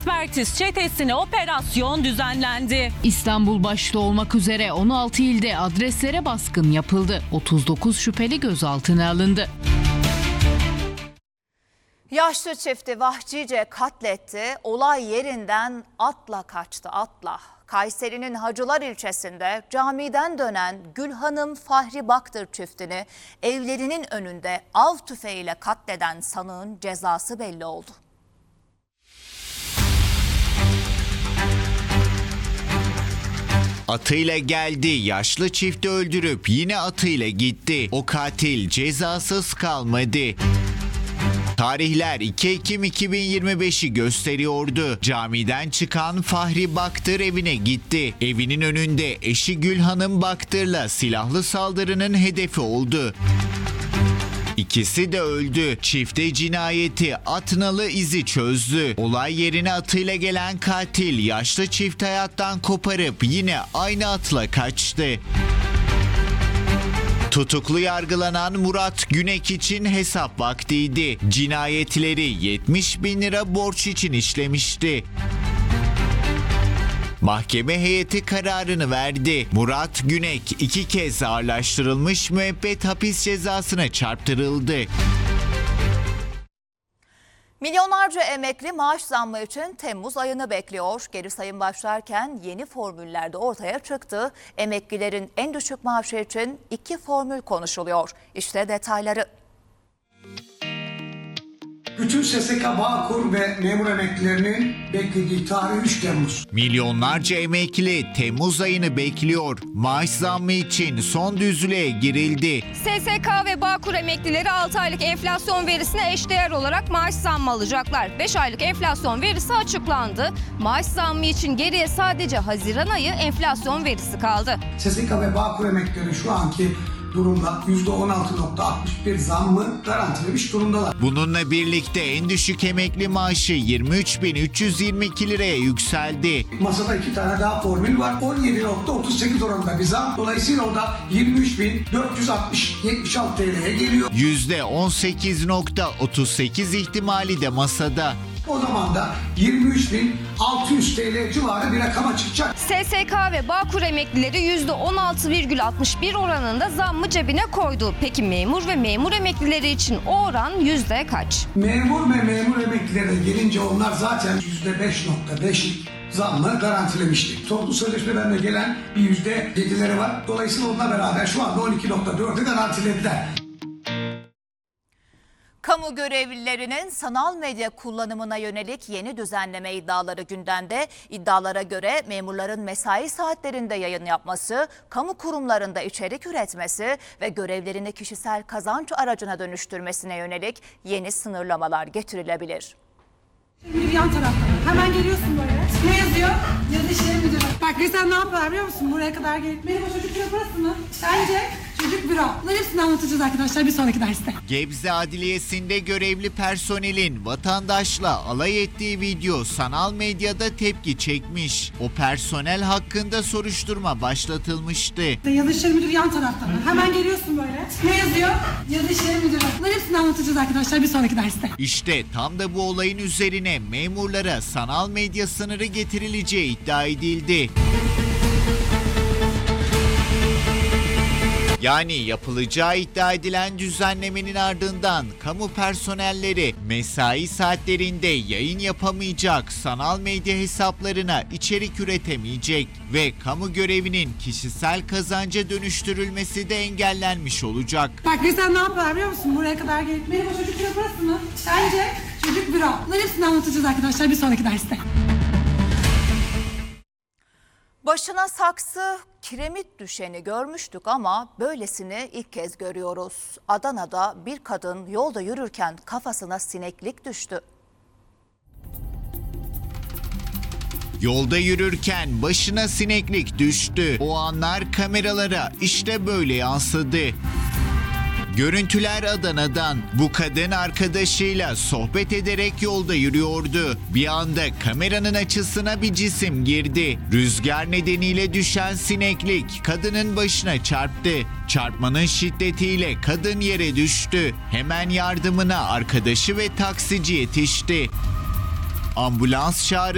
Ekspertiz çetesine operasyon düzenlendi. İstanbul başta olmak üzere 16 ilde adreslere baskın yapıldı. 39 şüpheli gözaltına alındı. Yaşlı çifti vahşice katletti, olay yerinden atla kaçtı atla. Kayseri'nin Hacılar ilçesinde camiden dönen Gülhanım Fahri Baktır çiftini evlerinin önünde av tüfeğiyle katleden sanığın cezası belli oldu. Atıyla geldi, yaşlı çifti öldürüp yine atıyla gitti. O katil cezasız kalmadı. Tarihler 2 Ekim 2025'i gösteriyordu. Camiden çıkan Fahri Baktır evine gitti. Evinin önünde eşi Gülhanım Baktır'la silahlı saldırının hedefi oldu. İkisi de öldü. Çifte cinayeti at nalı izi çözdü. Olay yerine atıyla gelen katil yaşlı çift hayattan koparıp yine aynı atla kaçtı. Tutuklu yargılanan Murat Günek için hesap vaktiydi. Cinayetleri 70.000 lira borç için işlemişti. Mahkeme heyeti kararını verdi. Murat Günek 2 kez ağırlaştırılmış müebbet hapis cezasına çarptırıldı. Milyonlarca emekli maaş zammı için Temmuz ayını bekliyor. Geri sayım başlarken yeni formüller de ortaya çıktı. Emeklilerin en düşük maaşı için 2 formül konuşuluyor. İşte detayları. Bütün SSK, Bağkur ve memur emeklilerinin beklediği tarih 3 Temmuz. Milyonlarca emekli Temmuz ayını bekliyor. Maaş zammı için son düzlüğe girildi. SSK ve Bağkur emeklileri 6 aylık enflasyon verisine eşdeğer olarak maaş zammı alacaklar. 5 aylık enflasyon verisi açıklandı. Maaş zammı için geriye sadece Haziran ayı enflasyon verisi kaldı. SSK ve Bağkur emeklileri şu anki durumda %16.61 zammı garantilemiş durumdalar. Bununla birlikte en düşük emekli maaşı 23.322 liraya yükseldi. Masada 2 tane daha formül var. 17.38 oranında bir zam. Dolayısıyla o da 23.476 TL'ye geliyor. %18.38 ihtimali de masada. O zaman da 23.600 TL civarı bir rakama çıkacak. SSK ve Bağkur emeklileri %16,61 oranında zammı cebine koydu. Peki memur ve memur emeklileri için o oran yüzde kaç? Memur ve memur emeklilerine gelince onlar zaten %5.5'lik zammı garantilemişti. Toplu sözleşmeden de gelen bir %7'leri var. Dolayısıyla onunla beraber şu anda 12.4'ü garantilediler. Kamu görevlilerinin sanal medya kullanımına yönelik yeni düzenleme iddiaları gündemde. İddialara göre memurların mesai saatlerinde yayın yapması, kamu kurumlarında içerik üretmesi ve görevlerini kişisel kazanç aracına dönüştürmesine yönelik yeni sınırlamalar getirilebilir. Bir yan tarafta. Hemen geliyorsun böyle. Ne yazıyor? Yazı işleri müdürü. Bak sen ne yapar biliyor musun? Buraya kadar gelip benim o çocuk büro burası mı? Bence çocuk büro. Bunların hepsini anlatacağız arkadaşlar bir sonraki derste. Gebze Adliyesi'nde görevli personelin vatandaşla alay ettiği video sanal medyada tepki çekmiş. O personel hakkında soruşturma başlatılmıştı. Yazı işleri müdürü yan tarafta. Hemen geliyorsun böyle. Ne yazıyor? Yazı işleri müdürü. Bunların hepsini anlatacağız arkadaşlar bir sonraki derste. İşte tam da bu olayın üzerine memurlara sanal medya sınırı getirileceği iddia edildi. Yani yapılacağı iddia edilen düzenlemenin ardından kamu personelleri mesai saatlerinde yayın yapamayacak, sanal medya hesaplarına içerik üretemeyecek ve kamu görevinin kişisel kazanca dönüştürülmesi de engellenmiş olacak. Bak sen ne yapar biliyor musun? Buraya kadar gelip benim o çocuk büro burası mı? Bence çocuk büro. Bunların hepsini anlatacağız arkadaşlar bir sonraki derste. Başına saksı, kiremit düşeni görmüştük ama böylesini ilk kez görüyoruz. Adana'da bir kadın yolda yürürken kafasına sineklik düştü. Yolda yürürken başına sineklik düştü. O anlar kameralara işte böyle yansıdı. Görüntüler Adana'dan. Bu kadın arkadaşıyla sohbet ederek yolda yürüyordu. Bir anda kameranın açısına bir cisim girdi. Rüzgar nedeniyle düşen sineklik kadının başına çarptı. Çarpmanın şiddetiyle kadın yere düştü. Hemen yardımına arkadaşı ve taksici yetişti. Ambulans çağrıldı.